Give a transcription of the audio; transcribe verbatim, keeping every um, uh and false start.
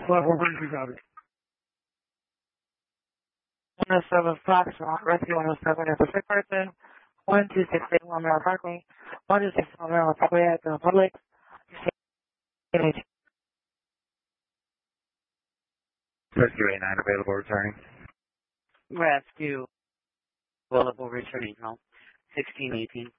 Well, we're going to got it. one oh seven Foxtrot, Rescue one oh seven is a sick person. one two six eight one Maryland Parkway. one two six one Maryland Parkway at the public. Rescue eight nine available returning. Rescue available returning home. sixteen eighteen.